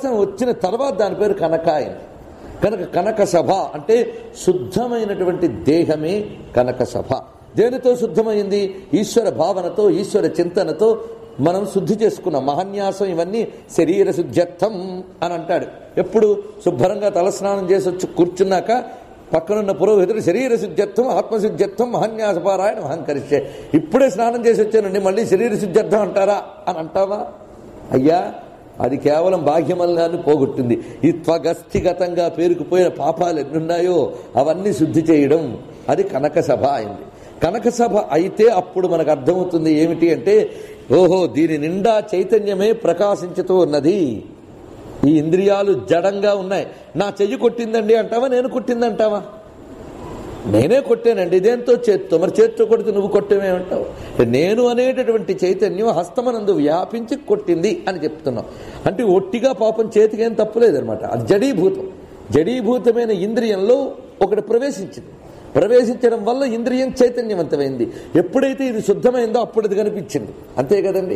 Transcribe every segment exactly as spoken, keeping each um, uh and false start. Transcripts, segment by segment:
సువాసన వచ్చిన తర్వాత దాని పేరు కనక అయింది. కనుక కనక సభ అంటే శుద్ధమైనటువంటి దేహమే కనక సభ. దేనితో శుద్ధమైంది? ఈశ్వర భావనతో, ఈశ్వర చింతనతో మనం శుద్ధి చేసుకున్నాం. మహాన్యాసం ఇవన్నీ శరీర శుద్ధ్యర్థం అని అంటాడు. ఎప్పుడు శుభ్రంగా తలస్నానం చేసి వచ్చి కూర్చున్నాక పక్కనున్న పురోహితుడు శరీర శుద్ధ్యర్థం ఆత్మశుద్ధ్యర్థం మహాన్యాసపారాయణ అహంకరిస్తే, ఇప్పుడే స్నానం చేసి వచ్చానండి మళ్ళీ శరీర శుద్ధ్యర్థం అంటారా అని అంటావా? అయ్యా, అది కేవలం బాహ్యమల్లాన్ని పోగొట్టింది. ఈ త్వగస్థిగతంగా పేరుకుపోయిన పాపాలు ఎన్నున్నాయో అవన్నీ శుద్ధి చేయడం, అది కనక సభ అయింది. కనక సభ అయితే అప్పుడు మనకు అర్థమవుతుంది ఏమిటి అంటే, ఓహో దీని నిండా చైతన్యమే ప్రకాశించుతూ ఉన్నది. ఈ ఇంద్రియాలు జడంగా ఉన్నాయి. నా చెయ్యి కొట్టిందండి అంటావా, నేను కొట్టిందంటావా? నేనే కొట్టానండి. ఇదేంతో చేత్తో, మరి చేత్తో కొడితే నువ్వు కొట్టేమేమంటావు? నేను అనేటటువంటి చైతన్యం హస్తమనందు వ్యాపించి కొట్టింది అని చెప్తున్నావు. అంటే ఒట్టిగా పాపం చేతికి ఏం తప్పులేదనమాట. అది జడీభూతం. జడీభూతమైన ఇంద్రియంలో ఒకటి ప్రవేశించింది. ప్రవేశించడం వల్ల ఇంద్రియం చైతన్యవంతమైంది. ఎప్పుడైతే ఇది శుద్ధమైందో అప్పుడు అది కనిపించింది. అంతే కదండి.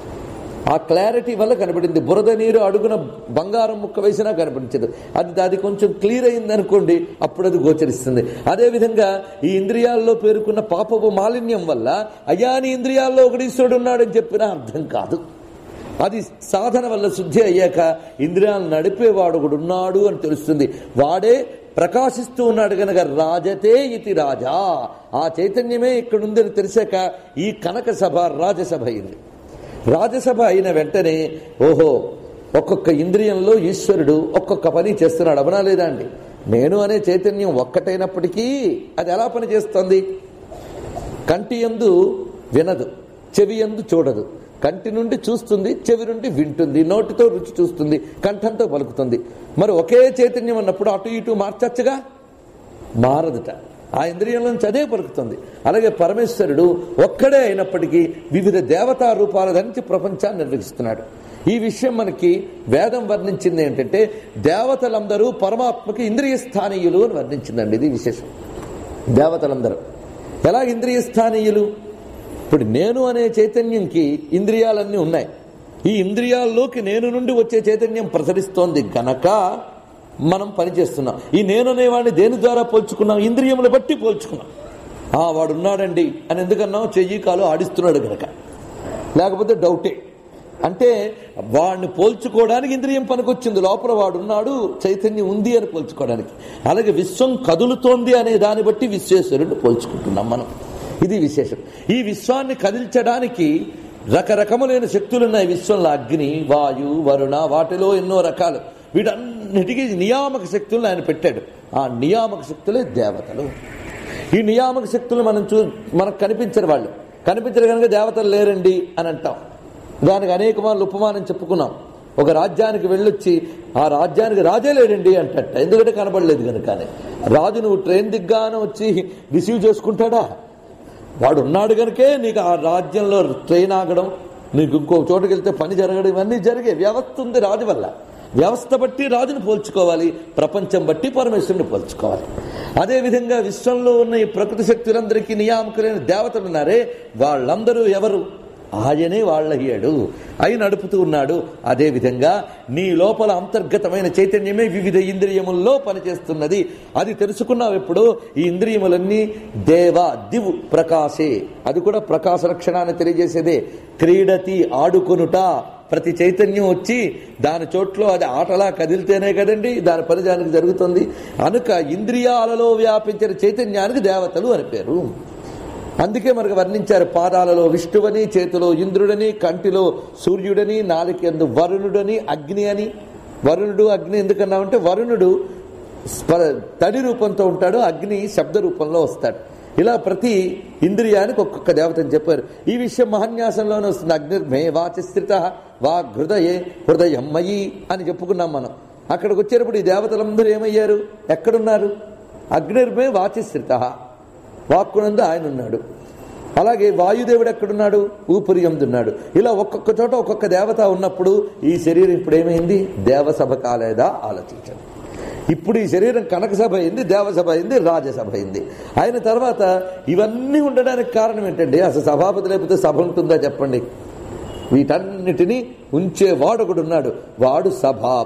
ఆ క్లారిటీ వల్ల కనబడింది. బురద నీరు అడుగున బంగారం ముక్క వేసినా కనిపించదు. అది అది కొంచెం క్లియర్ అయింది అనుకోండి, అప్పుడు అది గోచరిస్తుంది. అదేవిధంగా ఈ ఇంద్రియాల్లో పేరుకున్న పాపపు మాలిన్యం వల్ల అయాని ఇంద్రియాల్లో ఒకటి ఈశ్వరుడు ఉన్నాడని చెప్పినా అర్థం కాదు. అది సాధన వల్ల శుద్ధి అయ్యాక ఇంద్రియాలను నడిపేవాడు ఒకడు ఉన్నాడు అని తెలుస్తుంది. వాడే ప్రకాశిస్తూ ఉన్నాడు కనుక రాజతే ఇతి రాజా, ఆ చైతన్యమే ఇక్కడుందని తెలిసాక ఈ కనక సభ రాజసభ అయింది. రాజసభ అయిన వెంటనే ఓహో ఒక్కొక్క ఇంద్రియంలో ఈశ్వరుడు ఒక్కొక్క పని చేస్తున్నాడు. అవనా లేదా అండి? నేను అనే చైతన్యం ఒక్కటైనప్పటికీ అది ఎలా పని చేస్తుంది? కంటి యందు వినదు, చెవి యందు చూడదు. కంటి నుండి చూస్తుంది, చెవి నుండి వింటుంది, నోటితో రుచి చూస్తుంది, కంఠంతో పలుకుతుంది. మరి ఒకే చైతన్యం అన్నప్పుడు అటు ఇటు మార్చచ్చుగా? మారదుట. ఆ ఇంద్రియం నుంచి అదే పలుకుతుంది. అలాగే పరమేశ్వరుడు ఒక్కడే అయినప్పటికీ వివిధ దేవతా రూపాలు ధరించి ప్రపంచాన్ని నిర్వహిస్తున్నాడు. ఈ విషయం మనకి వేదం వర్ణించింది ఏంటంటే, దేవతలందరూ పరమాత్మకి ఇంద్రియ స్థానీయులు అని వర్ణించిందండి. ఇది విశేషం. దేవతలందరూ ఎలా ఇంద్రియ స్థానీయులు? ఇప్పుడు నేను అనే చైతన్యంకి ఇంద్రియాలన్నీ ఉన్నాయి. ఈ ఇంద్రియాల్లోకి నేను నుండి వచ్చే చైతన్యం ప్రసరిస్తోంది గనక మనం పనిచేస్తున్నాం. ఈ నేను అనేవాడిని దేని ద్వారా పోల్చుకున్నాం? ఇంద్రియములు బట్టి పోల్చుకున్నాం. ఆ వాడున్నాడండి అని ఎందుకన్నాం? చెయ్యి కాలు ఆడిస్తున్నాడు గనక. లేకపోతే డౌటే. అంటే వాడిని పోల్చుకోవడానికి ఇంద్రియం పనికొచ్చింది. లోపల వాడున్నాడు, చైతన్యం ఉంది అని పోల్చుకోవడానికి. అలాగే విశ్వం కదులుతోంది అనే దాన్ని బట్టి విశ్వేశ్వరుడిని పోల్చుకుంటున్నాం మనం. ఇది విశేషం. ఈ విశ్వాన్ని కదిల్చడానికి రకరకములైన శక్తులున్నాయి విశ్వంలో. అగ్ని, వాయు, వరుణ, వాటిలో ఎన్నో రకాలు. వీటన్నిటికీ నియామక శక్తులను ఆయన పెట్టాడు. ఆ నియామక శక్తులే దేవతలు. ఈ నియామక శక్తులు మనం చూ మనకు కనిపించరు. వాళ్ళు కనిపించరు కనుక దేవతలు లేరండి అని అంటాం. దానికి అనేక మార్లు ఉపమానం చెప్పుకున్నాం. ఒక రాజ్యానికి వెళ్ళొచ్చి ఆ రాజ్యానికి రాజే లేడండి అంటట. ఎందుకంటే కనబడలేదు కనుక. రాజు నువ్వు ట్రైన్ దిగ్గానే వచ్చి రిసీవ్ చేసుకుంటాడా? వాడు ఉన్నాడు కనుకే నీకు ఆ రాజ్యంలో ట్రైన్ ఆగడం, నీకు ఇంకో చోటుకి వెళ్తే పని జరగడం, ఇవన్నీ జరిగే వ్యవస్థ ఉంది రాజు వల్ల. వ్యవస్థ బట్టి రాజును పోల్చుకోవాలి, ప్రపంచం బట్టి పరమేశ్వరుని పోల్చుకోవాలి. అదేవిధంగా విశ్వంలో ఉన్న ఈ ప్రకృతి శక్తులందరికీ నియామకులైన దేవతలు ఉన్నారే, వాళ్ళందరూ ఎవరు? ఆయనే వాళ్ళయ్యాడు, అయి నడుపుతూ ఉన్నాడు. అదేవిధంగా నీ లోపల అంతర్గతమైన చైతన్యమే వివిధ ఇంద్రియముల్లో పనిచేస్తున్నది. అది తెలుసుకున్నావు ఎప్పుడు? ఈ ఇంద్రియములన్నీ దేవ దివు ప్రకాశే, అది కూడా ప్రకాశ లక్షణాన్ని తెలియజేసేదే. క్రీడతి ఆడుకొనుట, ప్రతి చైతన్యం వచ్చి దాని చోట్లో అది ఆటలా కదిలితేనే కదండి దాని పని దానికి జరుగుతుంది. కనుక ఇంద్రియాలలో వ్యాపించిన చైతన్యానికి దేవతలు అని పేరు. అందుకే మనకు వర్ణించారు. పాదాలలో విష్ణువని, చేతిలో ఇంద్రుడని, కంటిలో సూర్యుడని, నాలుకెందు వరుణుడని, అగ్ని అని. వరుణుడు అగ్ని ఎందుకన్నామంటే వరుణుడు తడి రూపంతో ఉంటాడు, అగ్ని శబ్ద రూపంలో వస్తాడు. ఇలా ప్రతి ఇంద్రియానికి ఒక్కొక్క దేవతని చెప్పారు. ఈ విషయం మహాన్యాసంలోనే వస్తుంది. అగ్నిర్మే వాచిస్థిత వాగ్ హృదయే హృదయం మయి అని చెప్పుకున్నాం మనం. అక్కడికి వచ్చేటప్పుడు ఈ దేవతలందరూ ఏమయ్యారు? ఎక్కడున్నారు? అగ్నిర్మే వాచిస్థిత, వాక్కునందు ఆయన ఉన్నాడు. అలాగే వాయుదేవుడు ఎక్కడున్నాడు? ఊపిరి యందున్నాడు. ఇలా ఒక్కొక్క చోట ఒక్కొక్క దేవత ఉన్నప్పుడు ఈ శరీరం ఇప్పుడు ఏమైంది? దేవసభ కాలేదా? ఆలోచించండి. ఇప్పుడు ఈ శరీరం కనక సభ అయింది, దేవసభ అయింది, రాజసభ అయింది. అయిన తర్వాత ఇవన్నీ ఉండడానికి కారణం ఏంటండి? అసలు సభాపతి లేకపోతే సభ ఉంటుందా చెప్పండి? వీటన్నిటినీ ఉంచే వాడు ఒకడు ఉన్నాడు. వాడు సభాపతి.